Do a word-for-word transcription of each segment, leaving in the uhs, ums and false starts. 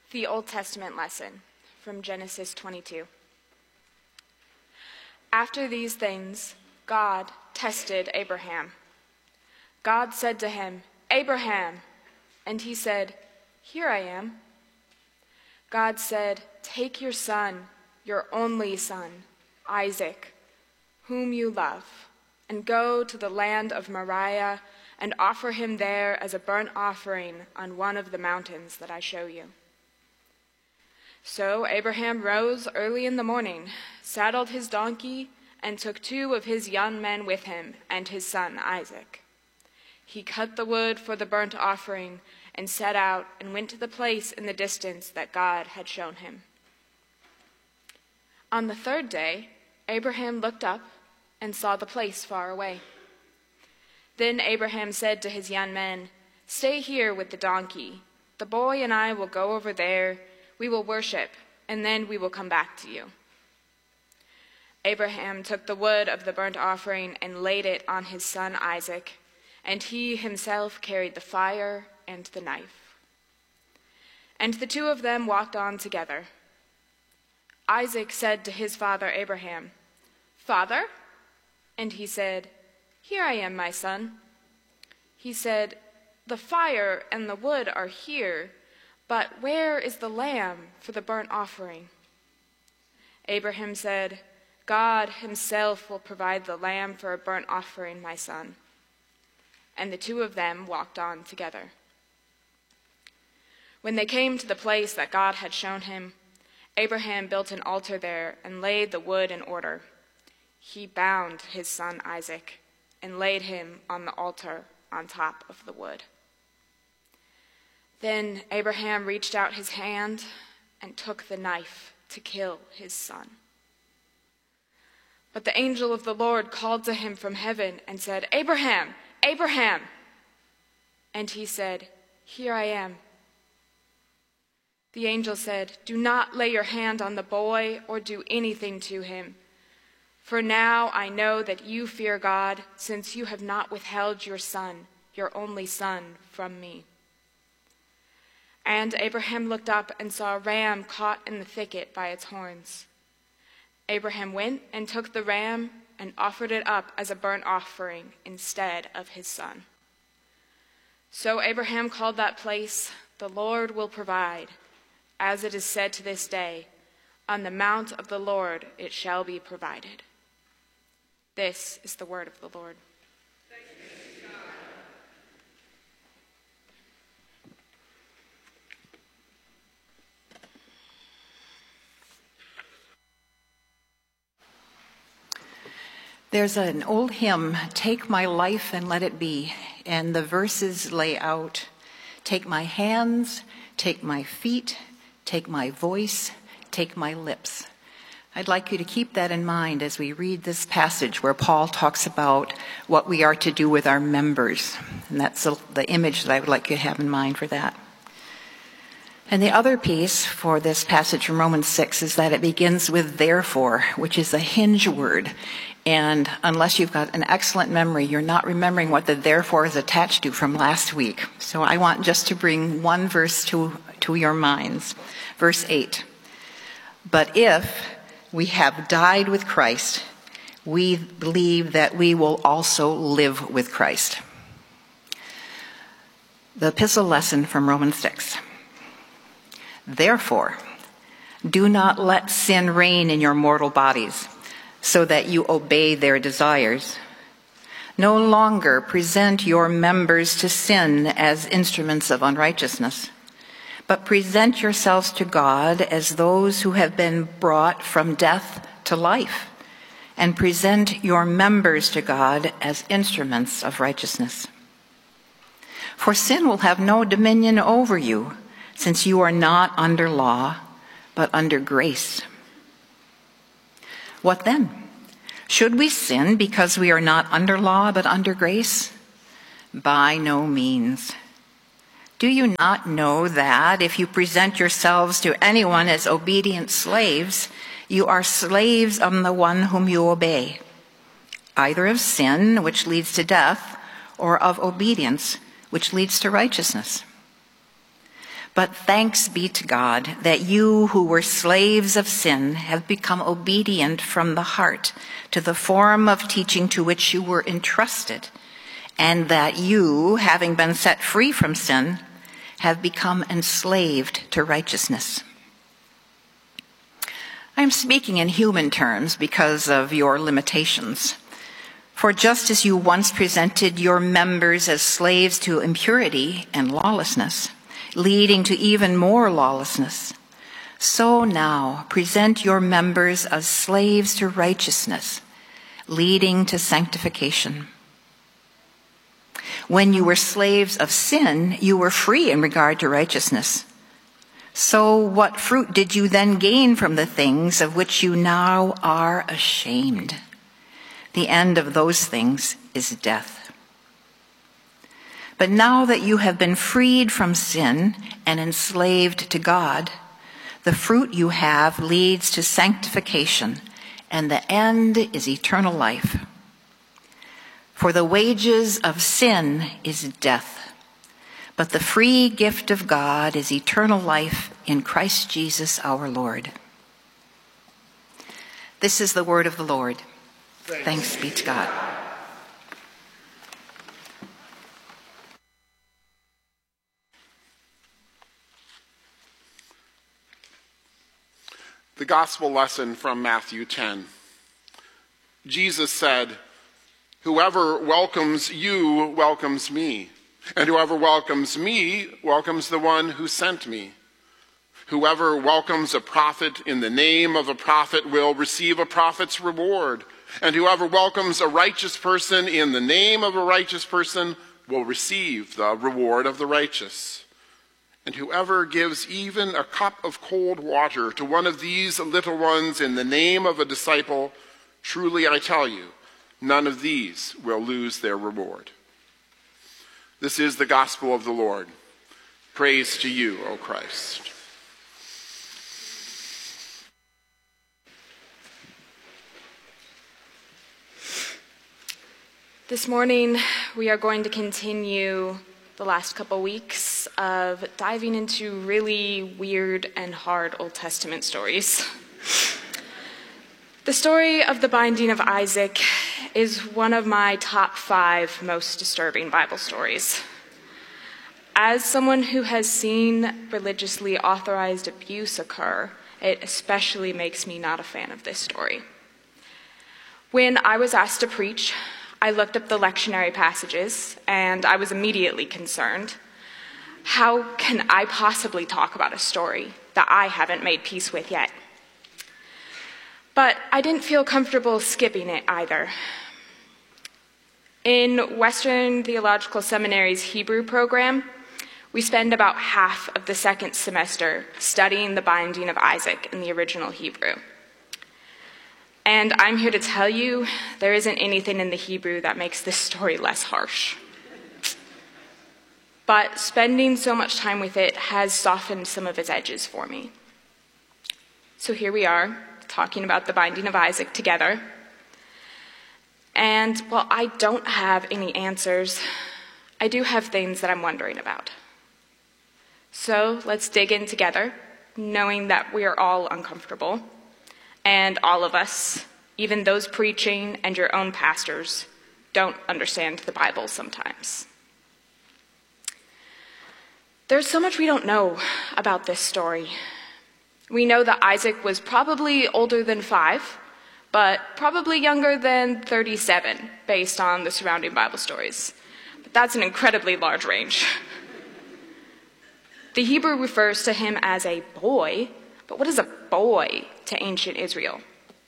The Old Testament lesson from Genesis twenty-two. After these things, God tested Abraham. God said to him, "Abraham," and he said, "Here I am." God said, "Take your son, your only son, Isaac, whom you love, and go to the land of Moriah and offer him there as a burnt offering on one of the mountains that I show you." So Abraham rose early in the morning, saddled his donkey, and took two of his young men with him and his son Isaac. He cut the wood for the burnt offering and set out and went to the place in the distance that God had shown him. On the third day, Abraham looked up and saw the place far away. Then Abraham said to his young men, "Stay here with the donkey. The boy and I will go over there. We will worship, and then we will come back to you." Abraham took the wood of the burnt offering and laid it on his son Isaac, and he himself carried the fire and the knife. And the two of them walked on together. Isaac said to his father Abraham, "Father?" And he said, "Here I am, my son." He said, "The fire and the wood are here, but where is the lamb for the burnt offering?" Abraham said, "God himself will provide the lamb for a burnt offering, my son." And the two of them walked on together. When they came to the place that God had shown him, Abraham built an altar there and laid the wood in order. He bound his son Isaac and laid him on the altar on top of the wood. Then Abraham reached out his hand and took the knife to kill his son. But the angel of the Lord called to him from heaven and said, "Abraham, Abraham!" And he said, "Here I am." The angel said, "Do not lay your hand on the boy or do anything to him. For now I know that you fear God, since you have not withheld your son, your only son, from me." And Abraham looked up and saw a ram caught in the thicket by its horns. Abraham went and took the ram and offered it up as a burnt offering instead of his son. So Abraham called that place, "The Lord will provide," as it is said to this day, "On the mount of the Lord it shall be provided." This is the word of the Lord. Thanks be to God. There's an old hymn, "Take my life and let it be," and the verses lay out, "Take my hands, take my feet, take my voice, take my lips." I'd like you to keep that in mind as we read this passage where Paul talks about what we are to do with our members. And that's the image that I would like you to have in mind for that. And the other piece for this passage from Romans six is that it begins with "therefore," which is a hinge word. And unless you've got an excellent memory, you're not remembering what the "therefore" is attached to from last week. So I want just to bring one verse to, to your minds. Verse eight. "But if we have died with Christ, we believe that we will also live with Christ." The epistle lesson from Romans six. "Therefore, do not let sin reign in your mortal bodies, so that you obey their desires. No longer present your members to sin as instruments of unrighteousness, but present yourselves to God as those who have been brought from death to life, and present your members to God as instruments of righteousness. For sin will have no dominion over you, since you are not under law, but under grace. What then? Should we sin because we are not under law, but under grace? By no means. Do you not know that if you present yourselves to anyone as obedient slaves, you are slaves of the one whom you obey, either of sin, which leads to death, or of obedience, which leads to righteousness? But thanks be to God that you who were slaves of sin have become obedient from the heart to the form of teaching to which you were entrusted, and that you, having been set free from sin, have become enslaved to righteousness. I'm speaking in human terms because of your limitations. For just as you once presented your members as slaves to impurity and lawlessness, leading to even more lawlessness, so now present your members as slaves to righteousness, leading to sanctification. When you were slaves of sin, you were free in regard to righteousness. So what fruit did you then gain from the things of which you now are ashamed? The end of those things is death. But now that you have been freed from sin and enslaved to God, the fruit you have leads to sanctification, and the end is eternal life. For the wages of sin is death, but the free gift of God is eternal life in Christ Jesus our Lord. This is the word of the Lord. Thanks, Thanks be to God. The gospel lesson from Matthew ten. Jesus said, "Whoever welcomes you welcomes me, and whoever welcomes me welcomes the one who sent me. Whoever welcomes a prophet in the name of a prophet will receive a prophet's reward, and whoever welcomes a righteous person in the name of a righteous person will receive the reward of the righteous. And whoever gives even a cup of cold water to one of these little ones in the name of a disciple, truly I tell you, none of these will lose their reward." This is the gospel of the Lord. Praise to you, O Christ. This morning, we are going to continue the last couple weeks of diving into really weird and hard Old Testament stories. The story of the binding of Isaac is one of my top five most disturbing Bible stories. As someone who has seen religiously authorized abuse occur, it especially makes me not a fan of this story. When I was asked to preach, I looked up the lectionary passages, and I was immediately concerned. How can I possibly talk about a story that I haven't made peace with yet? But I didn't feel comfortable skipping it either. In Western Theological Seminary's Hebrew program, we spend about half of the second semester studying the binding of Isaac in the original Hebrew. And I'm here to tell you, there isn't anything in the Hebrew that makes this story less harsh. But spending so much time with it has softened some of its edges for me. So here we are, talking about the binding of Isaac together. And while I don't have any answers, I do have things that I'm wondering about. So let's dig in together, knowing that we are all uncomfortable. And all of us, even those preaching and your own pastors, don't understand the Bible sometimes. There's so much we don't know about this story. We know that Isaac was probably older than five, but probably younger than thirty-seven, based on the surrounding Bible stories. But that's an incredibly large range. The Hebrew refers to him as a boy, but what is a boy to ancient Israel?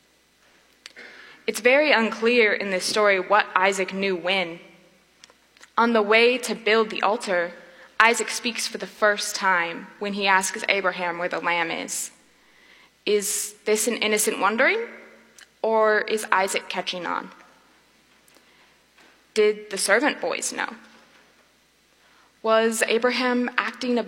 It's very unclear in this story what Isaac knew when. On the way to build the altar, Isaac speaks for the first time when he asks Abraham where the lamb is. Is this an innocent wondering, or is Isaac catching on? Did the servant boys know? Was Abraham acting a